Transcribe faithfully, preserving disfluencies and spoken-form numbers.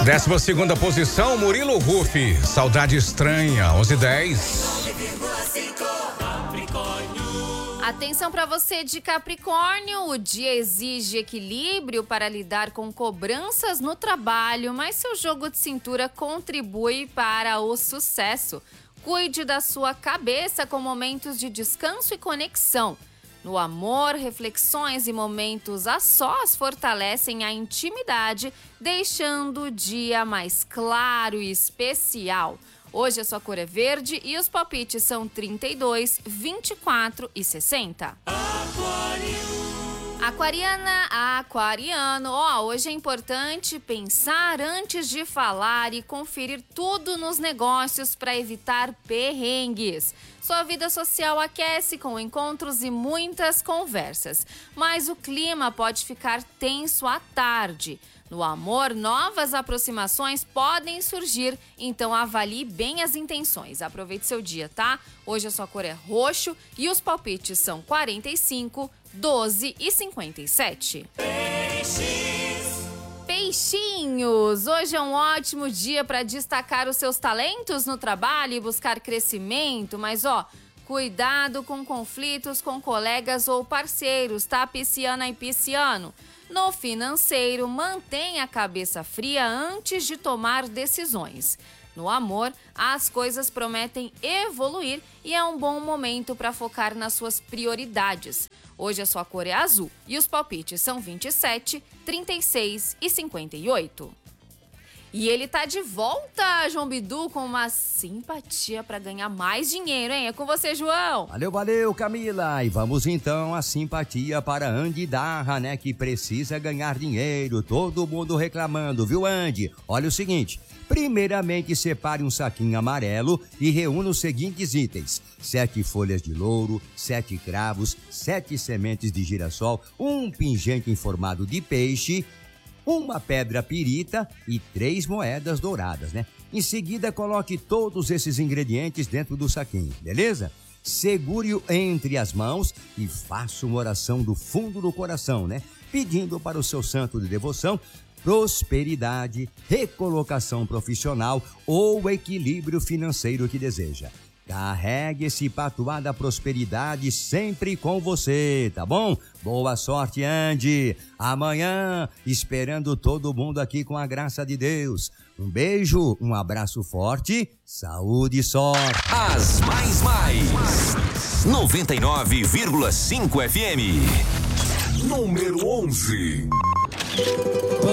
Décima segunda posição, Murilo Rufi, Saudade Estranha, onze e dez. Atenção para você de Capricórnio, o dia exige equilíbrio para lidar com cobranças no trabalho, mas seu jogo de cintura contribui para o sucesso. Cuide da sua cabeça com momentos de descanso e conexão. No amor, reflexões e momentos a sós fortalecem a intimidade, deixando o dia mais claro e especial. Hoje a sua cor é verde e os palpites são trinta e dois, vinte e quatro e sessenta. Aquariana, aquariano, ó, hoje é importante pensar antes de falar e conferir tudo nos negócios para evitar perrengues. Sua vida social aquece com encontros e muitas conversas, mas o clima pode ficar tenso à tarde. No amor, novas aproximações podem surgir, então avalie bem as intenções. Aproveite seu dia, tá? Hoje a sua cor é roxo e os palpites são quarenta e cinco, doze e cinquenta e sete. Peixes. Peixinhos, hoje é um ótimo dia para destacar os seus talentos no trabalho e buscar crescimento, mas ó, cuidado com conflitos com colegas ou parceiros, tá? Pisciana e pisciano. No financeiro, mantenha a cabeça fria antes de tomar decisões. No amor, as coisas prometem evoluir e é um bom momento para focar nas suas prioridades. Hoje a sua cor é azul e os palpites são vinte e sete, trinta e seis e cinquenta e oito. E ele tá de volta, João Bidu, com uma simpatia para ganhar mais dinheiro, hein? É com você, João. Valeu, valeu, Camila. E vamos então à simpatia para Andy Darra, né? Que precisa ganhar dinheiro. Todo mundo reclamando, viu, Andy? Olha o seguinte. Primeiramente, separe um saquinho amarelo e reúna os seguintes itens: sete folhas de louro, sete cravos, sete sementes de girassol, um pingente em formato de peixe, uma pedra pirita e três moedas douradas, né? Em seguida, coloque todos esses ingredientes dentro do saquinho, beleza? Segure-o entre as mãos e faça uma oração do fundo do coração, né? Pedindo para o seu santo de devoção prosperidade, recolocação profissional ou equilíbrio financeiro que deseja. Carregue esse patuá da prosperidade sempre com você, tá bom? Boa sorte, Andy. Amanhã, esperando todo mundo aqui com a graça de Deus. Um beijo, um abraço forte, saúde e sorte. As mais mais. noventa e nove vírgula cinco F M. Número onze.